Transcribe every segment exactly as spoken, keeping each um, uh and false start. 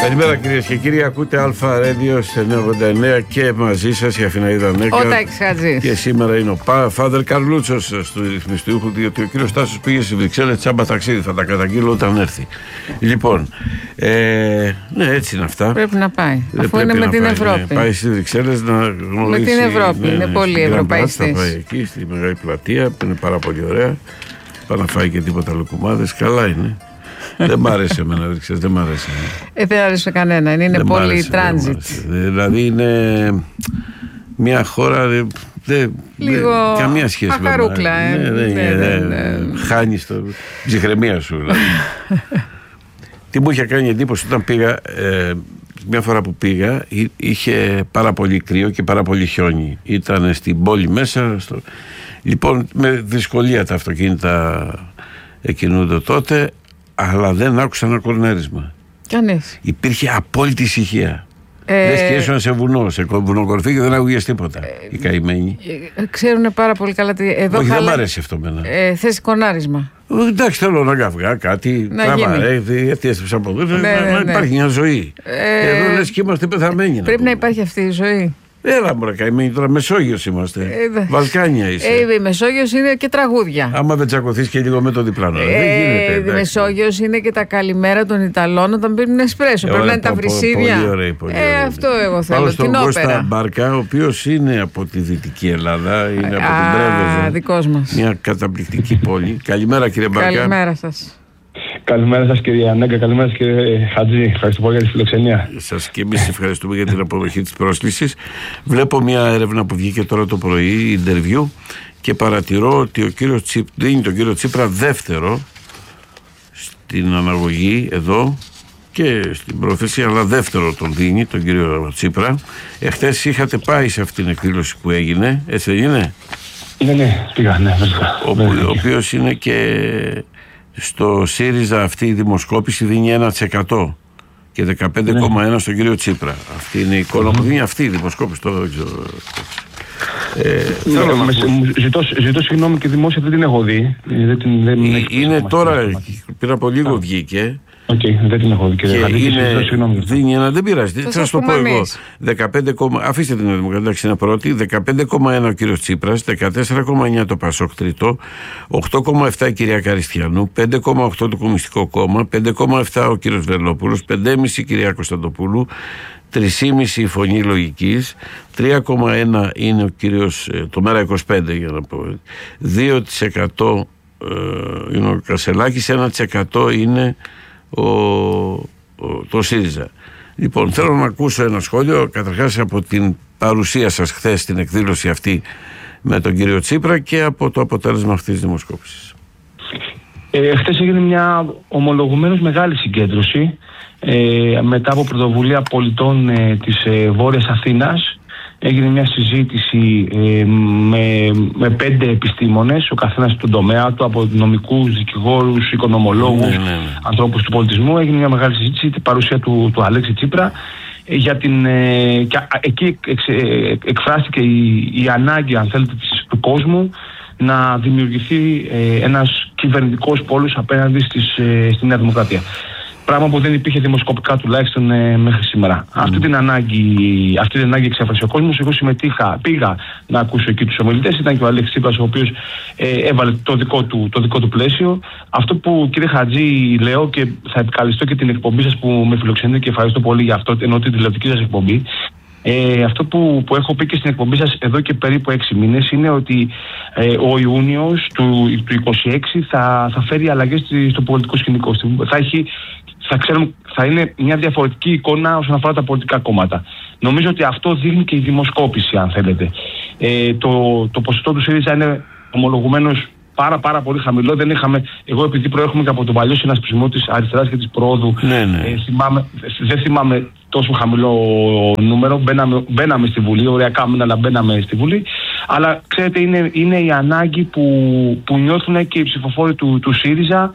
Καλημέρα κυρίες και κύριοι, ακούτε Αλφα Radio στο εννιακόσια ογδόντα εννέα και μαζί σας η Αθηναίδα Νέκα. Ο Τάκης Χατζής. Και σήμερα είναι ο Φάδερ Καρλούτσος του ρυθμιστήχου, διότι ο κύριος Τάσος πήγε στη Βρυξέλλες τσάμπα ταξίδι. Θα τα καταγγείλω όταν έρθει. Λοιπόν, ε, ναι, έτσι είναι αυτά. Πρέπει να πάει. Δεν αφού είναι με να την πάει, Ευρώπη. Ναι, πάει στη Βρυξέλλες να γνωρίσει. Με την Ευρώπη, ναι, είναι ναι, πολύ ευρωπαϊστής. Θα πάει εκεί στη Μεγάλη Πλατεία, που είναι πάρα πολύ ωραία. Πάει να φάει και τίποτα λουκουμάδες, καλά είναι. Δεν μ' άρεσε εμένα, δεν, δεν μ' άρεσε. Ε, δεν άρεσε κανένα, είναι δεν πολύ άρεσε, transit. Δηλαδή είναι μια χώρα. Δε, δε, λίγο δε, καμία σχέση με αχαρούκλα, ε. ναι, ναι, ναι, ναι, ναι. Χάνεις το ψυχραιμία σου. Δηλαδή. Τι μου είχε κάνει εντύπωση όταν πήγα, ε, μια φορά που πήγα, είχε πάρα πολύ κρύο και πάρα πολύ χιόνι. Ήταν στην πόλη μέσα. Στο... Λοιπόν, με δυσκολία τα αυτοκίνητα εκκινούνται τότε. Αλλά δεν άκουσα ένα κορνέρισμα. Κανείς. Υπήρχε απόλυτη ησυχία. Ε... Λες και ήσουν σε βουνό, σε βουνοκορφή και δεν άκουγες τίποτα. Ε... Οι καημένοι. Ε... Ξέρουν πάρα πολύ καλά τι. Εδώ Όχι, χαλά... δεν μ' αρέσει αυτό εμένα. Ε, θες κονάρισμα. Ε, εντάξει, θέλω να καυγά κάτι. Τραβά, ε, γιατί έστρεψα από εδώ. Ναι, ναι, να ναι. Υπάρχει μια ζωή. Ε... Εδώ λες και είμαστε πεθαμένοι. Πρέπει να, να υπάρχει αυτή η ζωή. Έλα μωρέ καημένοι, τώρα Μεσόγειος είμαστε. Ε, Βαλκάνια είσαι. Ε, η Μεσόγειος είναι και τραγούδια. Άμα δεν τσακωθείς και λίγο με το διπλανό. Ε, δεν γίνεται. Η Μεσόγειος είναι και τα καλημέρα των Ιταλών όταν πίνουν εσπρέσο. Ε, Πρέπει να είναι τα βρυσίδια. Πολύ ωραία, πολύ ωραία. Ε, αυτό εγώ θέλω. Πάω στον την Κώστα Μπάρκα, ο οποίος είναι από τη Δυτική Ελλάδα, είναι από Α, την Τρέβεζο. Δικός μας. Μια καταπληκτική πόλη. Καλημέρα κύριε Μπάρκα. Καλημέρα σας. Καλημέρα σας κύριε Νέκα, καλημέρα σας κύριε Χατζή. Ευχαριστώ πολύ για τη φιλοξενία. Σας και εμείς ευχαριστούμε για την αποδοχή της πρόσκλησης. Βλέπω μια έρευνα που βγήκε τώρα το πρωί, interview, και παρατηρώ ότι ο κύριος Τσίπ, δίνει τον κύριο Τσίπρα δεύτερο στην αναγωγή εδώ και στην πρόθεση, αλλά δεύτερο τον δίνει τον κύριο Τσίπρα. Εχθές είχατε πάει σε αυτήν την εκδήλωση που έγινε, έτσι δεν είναι? Ναι, ναι, πήγα, ναι, βέβαια. Ο, ο οποίος είναι και... Στο ΣΥΡΙΖΑ αυτή η δημοσκόπηση δίνει ένα τοις εκατό και δεκαπέντε κόμμα ένα τοις εκατό στον κύριο Τσίπρα. Αυτή είναι η εικόνα που δίνει αυτή η δημοσκόπηση. Το δεν ξέρω. Ε, θέλω να... ζητώ, ζητώ συγγνώμη και δημόσια δεν την έχω δει. Δεν την, δεν είναι είναι τώρα, πριν από λίγο Α. βγήκε. Οκ, okay, δεν την έχω δει κύριε Χατζή. Είναι, δίνει ένα, δεν πειράζει, θα σας το πω εγώ. δεκαπέντε, αφήστε την Δημοκρατία είναι πρώτη. δεκαπέντε κόμμα ένα ο κύριος Τσίπρας, δεκατέσσερα κόμμα εννιά το Πασόκ τρίτο, οκτώ κόμμα επτά η κυρία Καριστιανού, πέντε κόμμα οκτώ το Κομμουνιστικό Κόμμα, πέντε κόμμα επτά ο κύριος Βελόπουλος, πέντε κόμμα πέντε η κυρία Κωνσταντοπούλου, τρία κόμμα πέντε η Φωνή Λογικής, τρία κόμμα ένα είναι ο κύριος, το Μέρα είκοσι πέντε για να πω, δύο τοις εκατό ε, είναι ο Κασελάκης, ένα τοις εκατό είναι Ο, ο, το ΣΥΡΙΖΑ. Λοιπόν, θέλω να ακούσω ένα σχόλιο καταρχάς από την παρουσία σας χθες στην εκδήλωση αυτή με τον κύριο Τσίπρα και από το αποτέλεσμα αυτής της δημοσκόπησης. Ε, χθες έγινε μια ομολογουμένως μεγάλη συγκέντρωση ε, μετά από πρωτοβουλία πολιτών ε, της ε, Βόρειας Αθήνας. Έγινε μια συζήτηση ε, με, με πέντε επιστήμονες, ο καθένας στον τομέα του, από νομικούς, δικηγόρους, οικονομολόγους, ναι, ναι, ναι. ανθρώπους του πολιτισμού. Έγινε μια μεγάλη συζήτηση, την παρουσία του, του Αλέξη Τσίπρα. Ε, για την, ε, και εκεί εξ, ε, εκφράστηκε η, η ανάγκη, αν θέλετε, της, του κόσμου να δημιουργηθεί ε, ένας κυβερνητικός πόλος απέναντι στις, ε, στη Νέα Δημοκρατία. Πράγμα που δεν υπήρχε δημοσκοπικά τουλάχιστον ε, μέχρι σήμερα. Mm. Αυτή την ανάγκη, αυτή την ανάγκη εξέφρασε ο κόσμος. Εγώ συμμετείχα, πήγα να ακούσω εκεί τους ομιλητές. Ήταν και ο Αλέξης Τσίπρας, ο οποίος ε, έβαλε το δικό, του, το δικό του πλαίσιο. Αυτό που κύριε Χατζή λέω, και θα επικαλεστώ και την εκπομπή σας που με φιλοξενείτε και ευχαριστώ πολύ για αυτό, ενώ την τηλεοπτική σας εκπομπή. Ε, αυτό που, που έχω πει και στην εκπομπή σας εδώ και περίπου έξι μήνες είναι ότι ε, ο Ιούνιος του, του είκοσι έξι θα, θα φέρει αλλαγές στο πολιτικό σκηνικό. Θα έχει Θα, ξέρουμε, θα είναι μια διαφορετική εικόνα όσον αφορά τα πολιτικά κόμματα. Νομίζω ότι αυτό δείχνει και η δημοσκόπηση, αν θέλετε. Ε, το, το ποσοστό του ΣΥΡΙΖΑ είναι ομολογουμένως πάρα πάρα πολύ χαμηλό. Δεν είχαμε, εγώ επειδή προέρχομαι και από τον παλιό συνασπισμό της αριστεράς και της προόδου, ναι, ναι. Ε, θυμάμαι, δεν θυμάμαι τόσο χαμηλό νούμερο. Μπαίναμε, μπαίναμε στη Βουλή, ωραία κάμενα, αλλά μπαίναμε στη Βουλή. Αλλά ξέρετε, είναι, είναι η ανάγκη που, που νιώθουν και οι ψηφοφόροι του, του ΣΥΡΙΖΑ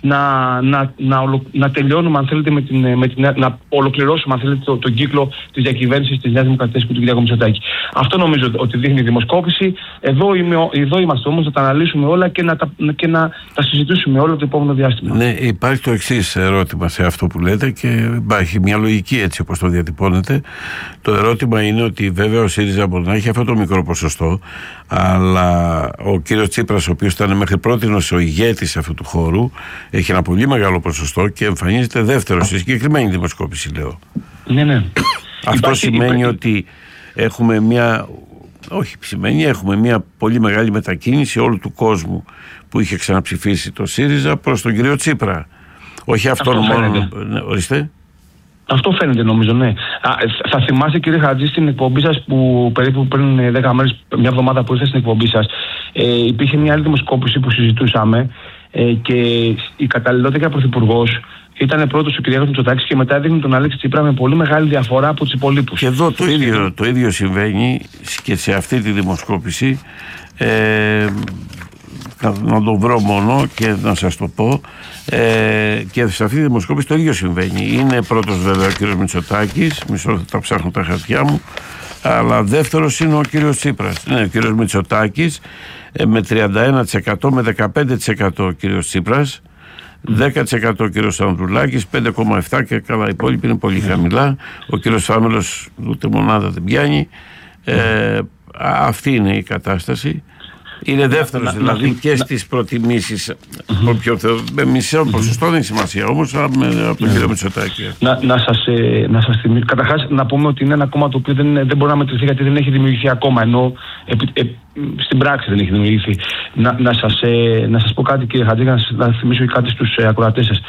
να, να, να, ολο, να τελειώνουμε, αν θέλετε, με την, με την, να ολοκληρώσουμε, αν θέλετε, το, τον κύκλο της διακυβέρνησης της Νέας Δημοκρατίας και του κ. Μητσοτάκη. Αυτό νομίζω ότι δείχνει η δημοσκόπηση. Εδώ, είμαι, εδώ είμαστε όμως να τα αναλύσουμε όλα και να τα, και να τα συζητήσουμε όλα το επόμενο διάστημα. Ναι, υπάρχει το εξής ερώτημα σε αυτό που λέτε και υπάρχει μια λογική έτσι όπως το διατυπώνετε. Το ερώτημα είναι ότι βέβαια ο ΣΥΡΙΖΑ μπορεί να έχει αυτό το μικρό ποσοστό, αλλά ο κύριος Τσίπρας, ο οποίος ήταν μέχρι πρότινος ο ηγέτης αυτού του χώρου, έχει ένα πολύ μεγάλο ποσοστό και εμφανίζεται δεύτερος στη συγκεκριμένη δημοσκόπηση, λέω. Ναι, ναι. Αυτό υπάρχει, σημαίνει υπάρχει. ότι έχουμε μια... Όχι, σημαίνει έχουμε μια πολύ μεγάλη μετακίνηση όλου του κόσμου που είχε ξαναψηφίσει το ΣΥΡΙΖΑ προς τον κύριο Τσίπρα. Όχι αυτόν μόνο. Ναι, ορίστε. Αυτό φαίνεται νομίζω, ναι. Α, θα θυμάστε, κύριε Χατζή, στην εκπομπή σας που περίπου πριν δέκα μέρες, μια εβδομάδα που ήρθα στην εκπομπή σας, ε, υπήρχε μια άλλη δημοσκόπηση που συζητούσαμε ε, και η καταλληλότητα για πρωθυπουργός ήταν πρώτος ο κ. Μητσοτάκης και μετά έδειχνε τον Αλέξη Τσίπρα με πολύ μεγάλη διαφορά από τους υπολείπους. Και εδώ το ίδιο, το ίδιο συμβαίνει και σε αυτή τη δημοσκόπηση. Ε, να το βρω μόνο και να σας το πω, ε, και σε αυτή τη δημοσκόπηση το ίδιο συμβαίνει. Είναι πρώτος βέβαια ο κύριος Μητσοτάκης, μισό θα τα ψάχνω τα χαρτιά μου, αλλά δεύτερος είναι ο κύριος Τσίπρας. Ναι, ο κύριος Μητσοτάκης ε, με τριάντα ένα τοις εκατό, με δεκαπέντε τοις εκατό ο κύριος Τσίπρας, δέκα τοις εκατό ο κύριος Ανδρουλάκης, πέντε κόμμα επτά τοις εκατό και καλά, οι υπόλοιποι είναι πολύ χαμηλά. Ο κύριος Φάμελος ούτε μονάδα δεν πιάνει. Ε, αυτή είναι η κατάσταση. Είναι δεύτερος να, δηλαδή να, και να, στις προτιμήσεις. Mm-hmm. Με μισό ποσοστό δεν έχει σημασία όμως από τον κύριο Μητσοτάκη. Να, να σας, ε, να σας θυμίσω. Καταρχάς να πούμε ότι είναι ένα κόμμα το οποίο δεν, δεν μπορεί να μετρηθεί γιατί δεν έχει δημιουργηθεί ακόμα. Ενώ ε, ε, στην πράξη δεν έχει δημιουργηθεί. Να, να, σας, ε, να σας πω κάτι, κύριε Χατζή, να, να θυμίσω κάτι στους ε, ακροατές σας.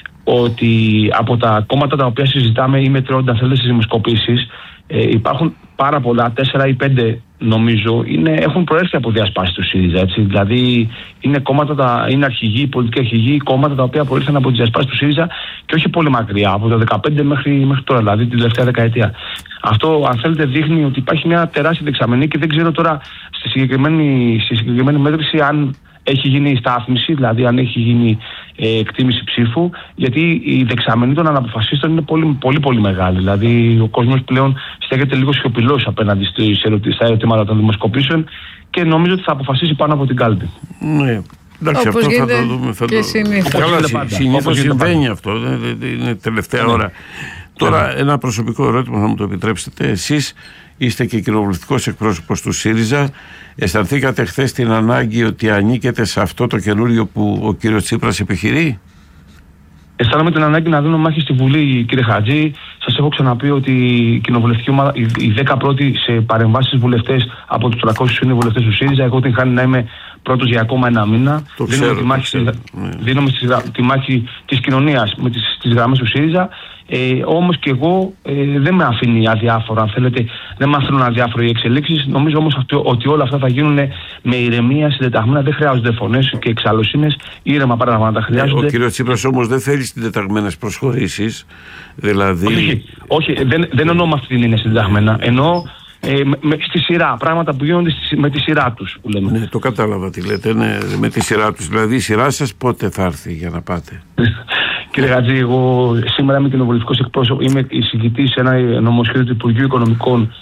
Ότι από τα κόμματα τα οποία συζητάμε ή μετρώνται, αν θέλετε, στις δημοσκοπήσεις, ε, υπάρχουν πάρα πολλά, τέσσερα ή πέντε νομίζω, είναι, έχουν προέρθει από διασπάσεις του ΣΥΡΙΖΑ. Έτσι. Δηλαδή είναι κόμματα, τα, είναι αρχηγοί, πολιτικοί αρχηγοί, κόμματα τα οποία προήλθαν από τις διασπάσεις του ΣΥΡΙΖΑ και όχι πολύ μακριά, από το δύο χιλιάδες δεκαπέντε μέχρι, μέχρι τώρα, δηλαδή την τελευταία δεκαετία. Αυτό, αν θέλετε, δείχνει ότι υπάρχει μια τεράστια δεξαμενή και δεν ξέρω τώρα στη συγκεκριμένη, στη συγκεκριμένη μέτρηση αν έχει γίνει στάθμιση, δηλαδή αν έχει γίνει ε, εκτίμηση ψήφου, γιατί η δεξαμενή των αναποφασίστων είναι πολύ, πολύ, πολύ μεγάλη. Δηλαδή ο κόσμος πλέον στέκεται λίγο σιωπηλός απέναντι στα ερωτήματα των δημοσκοπήσεων και νομίζω ότι θα αποφασίσει πάνω από την κάλπη. Ναι. Εντάξει, όπως αυτό θα το δούμε. Θα και το... συνήθως. Συνήθως συμβαίνει αυτό, είναι τελευταία ναι. ώρα. Τώρα ένα προσωπικό ερώτημα θα μου το επιτρέψετε. Εσείς είστε και κοινοβουλευτικός εκπρόσωπος του ΣΥΡΙΖΑ. Αισθανθήκατε χθες την ανάγκη ότι ανήκετε σε αυτό το καινούριο που ο κύριος Τσίπρας επιχειρεί? Αισθάνομαι την ανάγκη να δίνω μάχη στη Βουλή, κύριε Χατζή. Σας έχω ξαναπεί ότι η κοινοβουλευτική ομάδα, οι δέκα πρώτοι σε παρεμβάσεις βουλευτές από τους τριακόσιους είναι βουλευτές του ΣΥΡΙΖΑ. Εγώ την χάνει να είμαι πρώτος για ακόμα ένα μήνα. Το δίνουμε ξέρω, τη μάχη, ξέρω, ναι. δίνουμε τη μάχη της κοινωνίας με τις, τις γραμμές του ΣΥΡΙΖΑ. Ε, όμως και εγώ ε, δεν με αφήνει αδιάφορο, αν θέλετε, δεν με αφήνουν αδιάφορο οι εξελίξεις. Νομίζω όμως αυτό, ότι όλα αυτά θα γίνουν με ηρεμία, συντεταγμένα. Δεν χρειάζονται φωνές και εξαλωσίνες. Ήρεμα πράγματα χρειάζονται. Ο κύριος Τσίπρας όμως δεν θέλει συντεταγμένες προσχωρήσεις. Δηλαδή... Όχι, όχι, δεν, δεν εννοώ με αυτή την είναι συντεταγμένα. Εννοώ ε, με, με, στη σειρά. Πράγματα που γίνονται στη, με τη σειρά τους. Που λέμε. Ναι, το κατάλαβα τι λέτε. Ναι, με τη σειρά τους. Δηλαδή η σειρά σας πότε θα έρθει για να πάτε? Κύριε Χατζή, εγώ σήμερα είμαι κοινοβουλευτικός εκπρόσωπος, είμαι εισηγητής σε ένα νομοσχέδιο του Υπουργείου Οικονομικών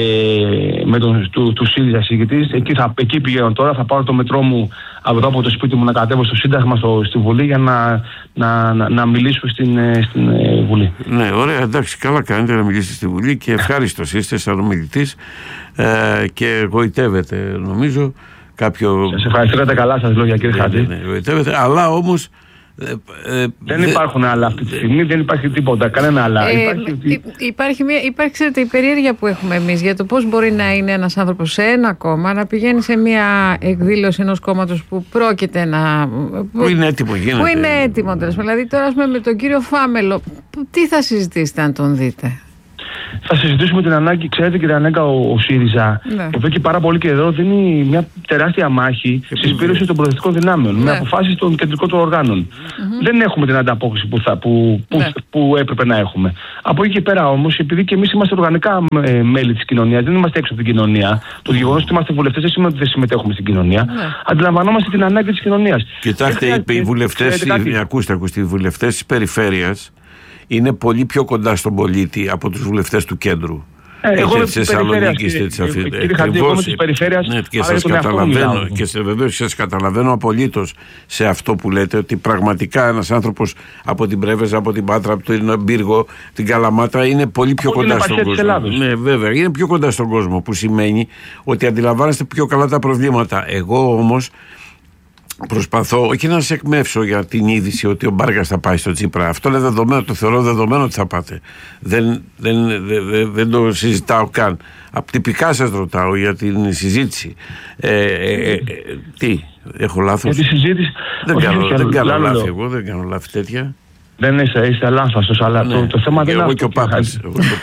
ε, με τον, του, του ΣΥΡΙΖΑ εισηγητής. Εκεί, θα, εκεί πηγαίνω τώρα, θα πάρω το μετρό μου από εδώ από το σπίτι μου να κατέβω στο Σύνταγμα, στο, στη Βουλή για να, να, να, να μιλήσω στην, στην ε, Βουλή. Ναι, ωραία, εντάξει, καλά κάνετε να μιλήσετε στη Βουλή και ευχάριστος είστε σαν ομιλητής ε, και γοητεύετε νομίζω κάποιο... Σας ευχαριστώ για τα καλά σας λόγια, κύριε Χατζή. Ναι, ναι, γοητεύετε, αλλά όμως Ε, ε, δεν δε... υπάρχουν άλλα αυτή τη στιγμή, δεν υπάρχει τίποτα, κανένα άλλα. Ε, υπάρχει... υπάρχει, μια, υπάρχει ξέρετε, η περίεργεια που έχουμε εμείς για το πώς μπορεί να είναι ένας άνθρωπος σε ένα κόμμα να πηγαίνει σε μια εκδήλωση ενός κόμματος που πρόκειται να... Που είναι έτοιμο, γίνεται. Που είναι έτοιμο, δηλαδή τώρα με τον κύριο Φάμελο, τι θα συζητήσετε αν τον δείτε? θα συζητήσουμε την ανάγκη, ξέρετε κύριε Ανέγκα, ο, ο ΣΥΡΙΖΑ ναι. εδώ και πάρα πολύ καιρό δίνει μια τεράστια μάχη στη σπήρωση των προοδευτικών δυνάμεων, ναι. με αποφάσεις των κεντρικών των οργάνων. Mm-hmm. Δεν έχουμε την ανταπόκριση που, θα, που, που, ναι. που έπρεπε να έχουμε. Από εκεί και πέρα όμως, επειδή και εμείς είμαστε οργανικά ε, μέλη της κοινωνίας, δεν είμαστε έξω από την κοινωνία, το γεγονός ότι είμαστε βουλευτές δεν σημαίνει ότι δεν συμμετέχουμε στην κοινωνία, ναι. αντιλαμβανόμαστε την ανάγκη της κοινωνίας. Κοιτάξτε, είπε, οι βουλευτές, οι, ακούστε, ακούστε, οι βουλευτές της περιφέρειας είναι πολύ πιο κοντά στον πολίτη από τους βουλευτές του κέντρου. Ε, εγώ είμαι της Θεσσαλονίκης και της Αθήνας. Κύριε Χατζή, εγώ είμαι της περιφέρειας. Ναι, και σας καταλαβαίνω, και σε, βεβαίως σας καταλαβαίνω απολύτως σε αυτό που λέτε, ότι πραγματικά ένας άνθρωπος από την Πρέβεζα, από την Πάτρα, από τον Πύργο, την Καλαμάτα είναι πολύ πιο κοντά στον κόσμο. Ναι, βέβαια, είναι πιο κοντά στον κόσμο, που σημαίνει ότι αντιλαμβάνεστε πιο καλά τα προβλήματα. Εγώ όμως προσπαθώ, όχι να σας εκμεύσω για την είδηση ότι ο Μπάργας θα πάει στο Τσίπρα. Αυτό είναι δεδομένο, το θεωρώ δεδομένο ότι θα πάτε. Δεν, δεν, δεν, δεν το συζητάω καν. Από τυπικά σας ρωτάω για την συζήτηση. Ε, ε, ε, τι, έχω λάθος? Για τη συζήτηση. Δεν όχι, κάνω, δεν κάνω λάθη εγώ, δεν κάνω λάθη τέτοια. Δεν είστε, είστε λάθος, αλλά ναι. το, το θέμα δεν είναι αυτό. Και ο Πάπας.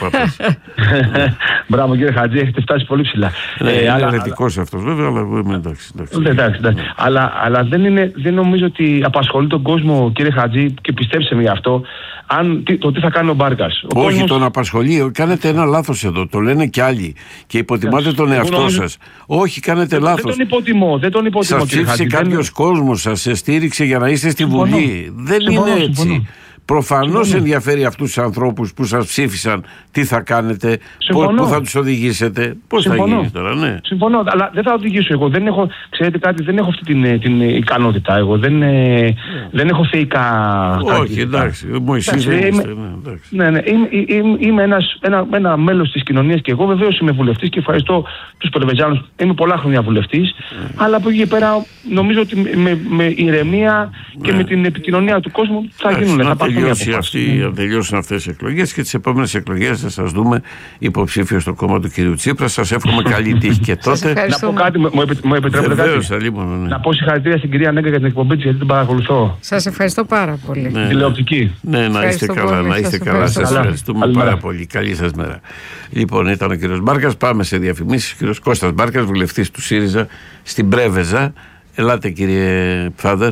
Μπράβο κύριε Χατζή, έχετε φτάσει πολύ ψηλά. Ναι, ε, είναι αλλά, αρετικός αλλά... αυτός βέβαια, αλλά εγώ είμαι εντάξει. εντάξει. εντάξει, εντάξει. Ναι. Αλλά, αλλά δεν, είναι, δεν νομίζω ότι απασχολεί τον κόσμο, κύριε Χατζή, και πιστέψτε με γι' αυτό, αν, το τι θα κάνει ο Μπάρκας. Ο Όχι, κόσμος... τον απασχολεί. Κάνετε ένα λάθος εδώ, το λένε κι άλλοι. Και υποτιμάτε τον εαυτό νομίζω... σας. Όχι, κάνετε λάθος. Δεν τον υποτιμώ, δεν τον υποτιμώ. Σας ψήφισε κάποιος κόσμος, σας στήριξε για να είστε στη Βουλή. Δεν είναι έτσι. Προφανώς ενδιαφέρει αυτούς τους ανθρώπους που σας ψήφισαν τι θα κάνετε, πώς, πού θα τους οδηγήσετε, πώς Συμφωνώ. θα γίνει τώρα, ναι. Συμφωνώ, αλλά δεν θα οδηγήσω εγώ. Δεν έχω, ξέρετε κάτι, δεν έχω αυτή την, την ικανότητα εγώ. Δεν, yeah. δεν έχω θεϊκά... Όχι, εντάξει, Μωυσής δεν είστε. Ναι, ναι, είμαι, είμαι, είμαι ένας, ένα, ένα μέλος της κοινωνίας και εγώ βεβαίως είμαι βουλευτής και ευχαριστώ τους Πρεβεζάνους. Είμαι πολλά χρόνια βουλευτής, yeah. αλλά από εκεί πέρα νομίζω ότι με, με ηρεμία και yeah. με την επικοινωνία του κόσμου θα γίνουν. Θα τελειώσει αυτή, να τελειώσουν αυτές οι εκλογές και τις επόμενες εκλογές θα σας δούμε υποψήφιο στο κόμμα του κυρίου Τσίπρα. Σας εύχομαι καλή τύχη και τότε. Να πω κάτι, μου, μου επιτρέπετε Βεβαίως, κάτι. Αλίμονο, ναι. Να πω συγχαρητήρια στην κυρία Ανέγκα για την εκπομπή της, γιατί την παρακολουθώ. Σας ευχαριστώ πάρα πολύ. Ναι, τηλεοπτική. Ναι, να είστε καλά, πολύ, να είστε καλά. Σας ευχαριστούμε πάρα μέρα. πολύ. Καλή σας μέρα. Λοιπόν, ήταν ο κύριος Μπάρκας. Πάμε σε διαφημίσεις. Ο κύριος Κώστας Μπάρκας, βουλευτής του ΣΥΡΙΖΑ στην Πρέβεζα. Ελάτε κύριε Φάδερ.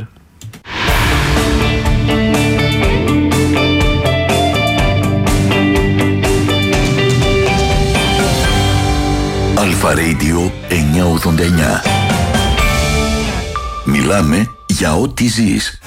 Αλφα Radio εννιακόσια ογδόντα εννιά. Μιλάμε για ό,τι ζεις.